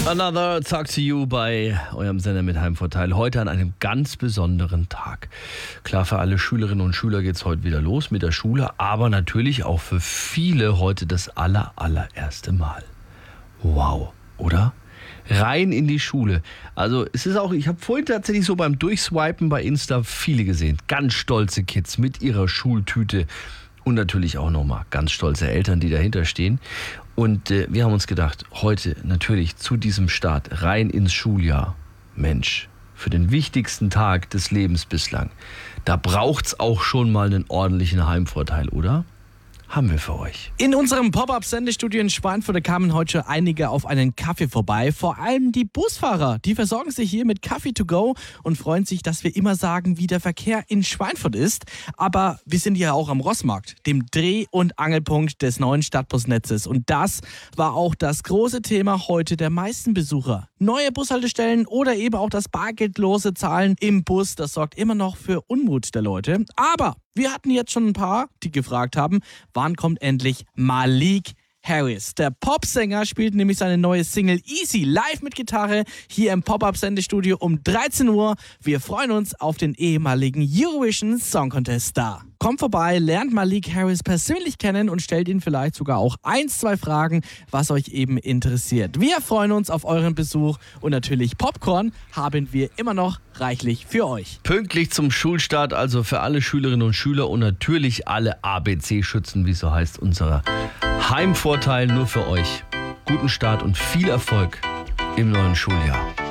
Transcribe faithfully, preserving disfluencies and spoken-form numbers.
Another Talk to You bei eurem Sender mit Heimvorteil. Heute an einem ganz besonderen Tag. Klar, für alle Schülerinnen und Schüler geht es heute wieder los mit der Schule, aber natürlich auch für viele heute das aller, allererste Mal. Wow, oder? Rein in die Schule. Also es ist auch, ich habe vorhin tatsächlich so beim Durchswipen bei Insta viele gesehen. Ganz stolze Kids mit ihrer Schultüte und natürlich auch nochmal ganz stolze Eltern, die dahinter stehen. Und äh, wir haben uns gedacht, heute natürlich zu diesem Start rein ins Schuljahr. Mensch, für den wichtigsten Tag des Lebens bislang, da braucht's auch schon mal einen ordentlichen Heimvorteil, oder? Haben wir für euch. In unserem Pop-Up-Sendestudio in Schweinfurt kamen heute schon einige auf einen Kaffee vorbei. Vor allem die Busfahrer, die versorgen sich hier mit Kaffee to go und freuen sich, dass wir immer sagen, wie der Verkehr in Schweinfurt ist. Aber wir sind ja auch am Rossmarkt, dem Dreh- und Angelpunkt des neuen Stadtbusnetzes. Und das war auch das große Thema heute der meisten Besucher. Neue Bushaltestellen oder eben auch das bargeldlose Zahlen im Bus, das sorgt immer noch für Unmut der Leute. Aber wir hatten jetzt schon ein paar, die gefragt haben, wann kommt endlich Malik Harris. Der Popsänger spielt nämlich seine neue Single Easy live mit Gitarre hier im Pop-Up-Sendestudio um dreizehn Uhr. Wir freuen uns auf den ehemaligen Eurovision Song Contest Star. Kommt vorbei, lernt Malik Harris persönlich kennen und stellt ihn vielleicht sogar auch ein, zwei Fragen, was euch eben interessiert. Wir freuen uns auf euren Besuch und natürlich Popcorn haben wir immer noch reichlich für euch. Pünktlich zum Schulstart, also für alle Schülerinnen und Schüler und natürlich alle A B C-Schützen, wie es so heißt, unserer Heimvorteil nur für euch. Guten Start und viel Erfolg im neuen Schuljahr.